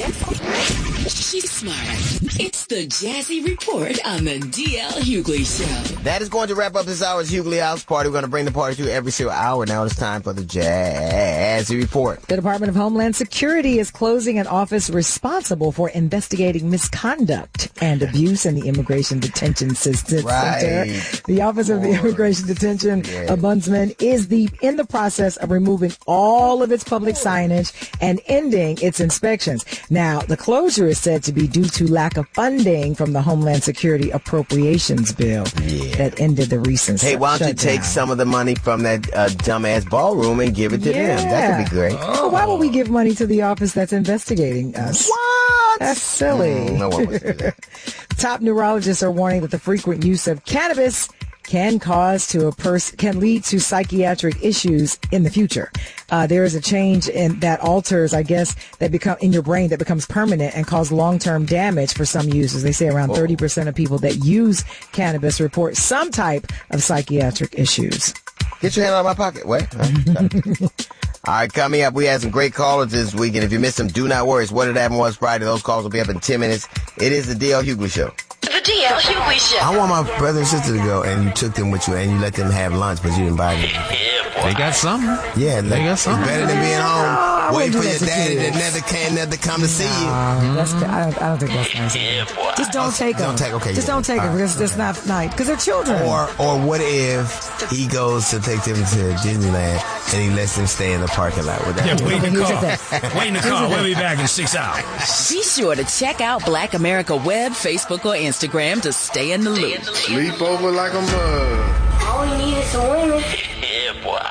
She's smart. It's the Jazzy Report on the DL Hughley Show. That is going to wrap up this hour's Hughley House Party. We're going to bring the party to you every single hour. Now it's time for the Jazzy Report. The Department of Homeland Security is closing an office responsible for investigating misconduct and abuse in the Immigration Detention Center. The Office of the Immigration Detention Ombudsman is in the process of removing all of its public signage and ending its inspections. Now, the closure is said to be due to lack of funding from the Homeland Security Appropriations Bill that ended the recent Hey, why don't you take some of the money from that dumbass ballroom and give it to them? That could be great. Oh. Why would we give money to the office that's investigating us? What? That's silly. No one would do that. Top neurologists are warning that the frequent use of cannabis can lead to psychiatric issues in the future. There is a change that alters, I guess, that become in your brain that becomes permanent and cause long-term damage for some users. They say around 30% of people that use cannabis report some type of psychiatric issues. Get your hand out of my pocket. Wait. All right, coming up, we had some great callers this week, and if you missed them, do not worry. It's What Did Happen Was Friday. Those calls will be up in 10 minutes. It is the DL Hughley Show. The DL Hughley Show. I want my brother and sister to go, and you took them with you, and you let them have lunch, but you didn't buy them. They got something. Yeah, they got something. It's better than being home, waiting for your daddy that never come to see you. I don't think that's nice. Just don't take them. Don't take them because it's not nice. Because they're children. Or what if he goes to take them to Disneyland and he lets them stay in the parking lot with that? Yeah, wait in the car. Wait in the car. We'll be back in 6 hours. Be sure to check out Black America Web, Facebook, or Instagram to stay in the loop. Sleep over like a mug. All we need is some women. Yeah, boy.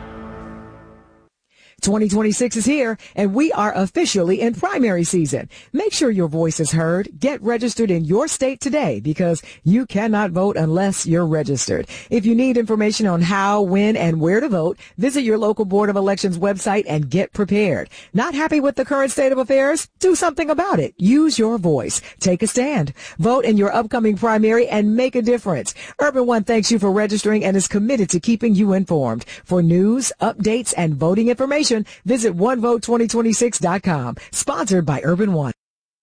2026 is here, and we are officially in primary season. Make sure your voice is heard. Get registered in your state today because you cannot vote unless you're registered. If you need information on how, when, and where to vote, visit your local Board of Elections website and get prepared. Not happy with the current state of affairs? Do something about it. Use your voice. Take a stand. Vote in your upcoming primary and make a difference. Urban One thanks you for registering and is committed to keeping you informed. For news, updates, and voting information, visit onevote2026.com. Sponsored by Urban One.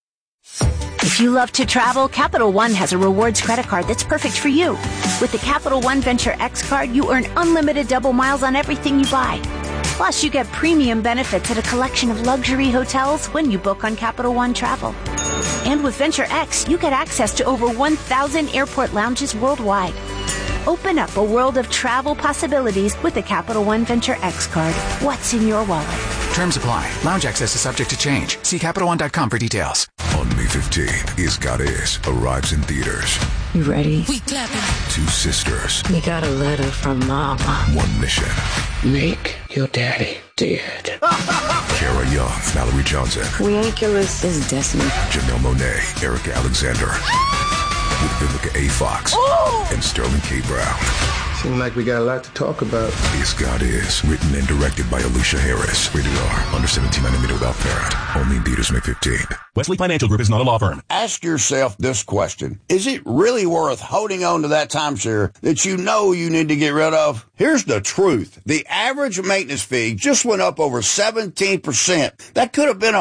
If you love to travel, Capital One has a rewards credit card that's perfect for you. With the Capital One Venture X card, you earn unlimited double miles on everything you buy. Plus, you get premium benefits at a collection of luxury hotels when you book on Capital One Travel. And with Venture X, you get access to over 1,000 airport lounges worldwide. Open up a world of travel possibilities with the Capital One Venture X card. What's in your wallet? Terms apply. Lounge access is subject to change. See CapitalOne.com for details. On May 15th, Is Goddess arrives in theaters. You ready? We clapping. Two sisters. We got a letter from Mama. One mission. Make your daddy dead. Kara Young, Mallory Johnson. We ain't killers. This is destiny. Janelle Monáe, Erica Alexander. With Vivica A. Fox and Sterling K. Brown. Seems like we got a lot to talk about. Is Goddess, written and directed by Alicia Harris. Rated R, under 17 and without parent. Only in theaters May 15th. Wesley Financial Group is not a law firm. Ask yourself this question. Is it really worth holding on to that timeshare that you know you need to get rid of? Here's the truth. The average maintenance fee just went up over 17%. That could have been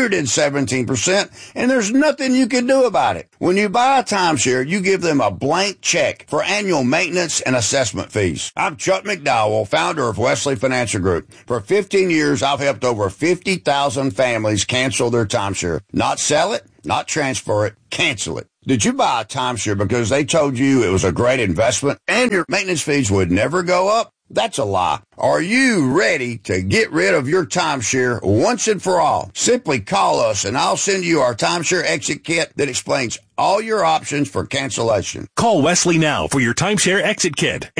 117%, and there's nothing you can do about it. When you buy a timeshare, you give them a blank check for annual maintenance and assessment fees. I'm Chuck McDowell, founder of Wesley Financial Group. For 15 years, I've helped over 50,000 families cancel their timeshare. Not sell it, not transfer it, cancel it. Did you buy a timeshare because they told you it was a great investment and your maintenance fees would never go up? That's a lie. Are you ready to get rid of your timeshare once and for all? Simply call us and I'll send you our timeshare exit kit that explains all your options for cancellation. Call Wesley now for your timeshare exit kit.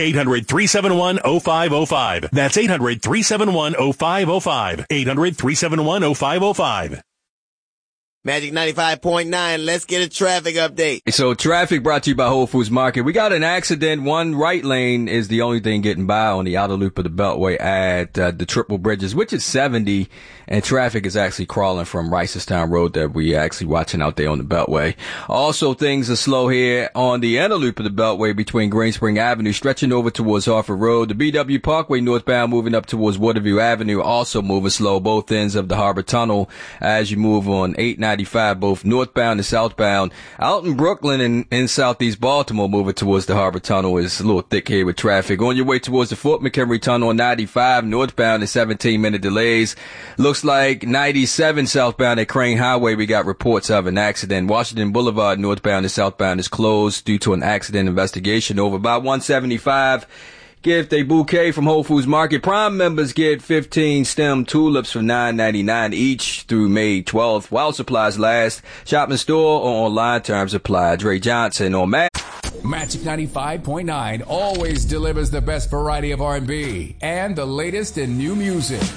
800-371-0505. That's 800-371-0505. 800-371-0505. Magic 95.9. Let's get a traffic update. So traffic brought to you by Whole Foods Market. We got an accident. One right lane is the only thing getting by on the outer loop of the Beltway at the Triple Bridges, which is 70. And traffic is actually crawling from Ricestown Road that we actually watching out there on the Beltway. Also, things are slow here on the inner loop of the Beltway between Green Spring Avenue, stretching over towards Harford Road. The BW Parkway northbound moving up towards Waterview Avenue, also moving slow. Both ends of the Harbor Tunnel as you move on 890 95, both northbound and southbound. Out in Brooklyn and in southeast Baltimore, moving towards the Harbor Tunnel is a little thick here with traffic. On your way towards the Fort McHenry Tunnel on 95, northbound is 17-minute delays. Looks like 97 southbound at Crane Highway, we got reports of an accident. Washington Boulevard, northbound and southbound, is closed due to an accident investigation. Over by 175. Gift a bouquet from Whole Foods Market. Prime members get 15 stem tulips for $9.99 each through May 12th while supplies last. Shop in store or online, terms apply. Dre Johnson on Magic 95.9 always delivers the best variety of R&B and the latest in new music.